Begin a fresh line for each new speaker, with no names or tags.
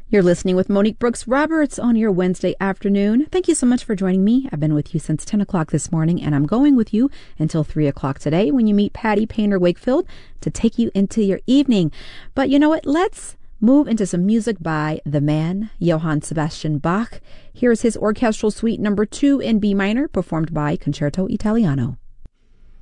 You're listening with Monique Brooks Roberts on your Wednesday afternoon. Thank you so much for joining me. I've been with you since 10 o'clock this morning, and I'm going with you until 3 o'clock today when you meet Patty Painter Wakefield to take you into your evening. But you know what? Let's move into some music by the man, Johann Sebastian Bach. Here's his orchestral suite number 2 in B minor, performed by Concerto Italiano.